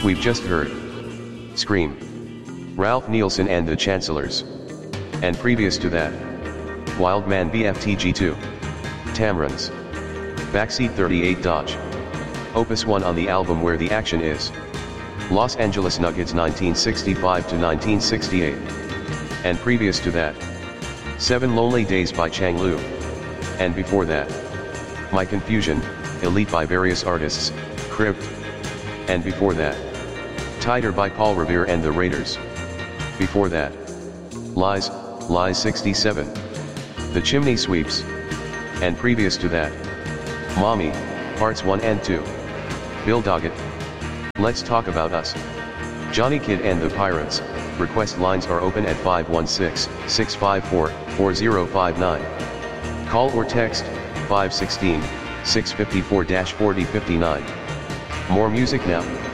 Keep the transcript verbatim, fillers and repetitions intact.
We've just heard Scream, Ralph Nielsen and the Chancellors. And previous to that, Wildman B F T G two, Tamrons, Backseat thirty-eight Dodge, Opus one on the album Where the Action Is, Los Angeles Nuggets nineteen sixty-five to nineteen sixty-eight. And previous to that, Seven Lonely Days by Chang Lu. And before that, My Confusion, Elite by various artists, Crypt. And before that, Tighter by Paul Revere and the Raiders. Before that, Lies, Lies sixty-seven, The Chimney Sweeps. And previous to that, Mommy, Parts one and two, Bill Doggett. Let's Talk About Us, Johnny Kidd and the Pirates. Request lines are open at five one six, six five four, four zero five nine. Call or text, five one six, six five four, four zero five nine. More music now.